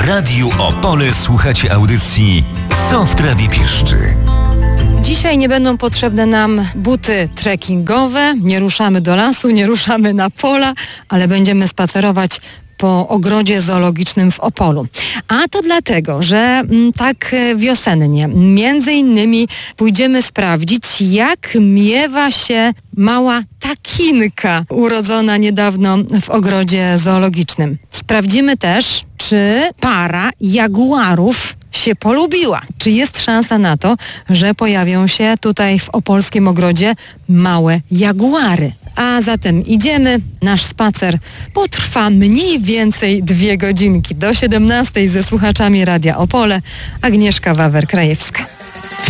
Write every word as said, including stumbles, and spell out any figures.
W Radiu Opole słuchacie audycji Co w trawie piszczy. Dzisiaj nie będą potrzebne nam buty trekkingowe, nie ruszamy do lasu, nie ruszamy na pola, ale będziemy spacerować po ogrodzie zoologicznym w Opolu. A to dlatego, że m, tak wiosennie, między innymi pójdziemy sprawdzić, jak miewa się mała takinka urodzona niedawno w ogrodzie zoologicznym. Sprawdzimy też, czy para jaguarów się polubiła. Czy jest szansa na to, że pojawią się tutaj w opolskim ogrodzie małe jaguary? A zatem idziemy. Nasz spacer potrwa mniej więcej dwie godzinki. Do siedemnastej ze słuchaczami Radia Opole. Agnieszka Wawer-Krajewska.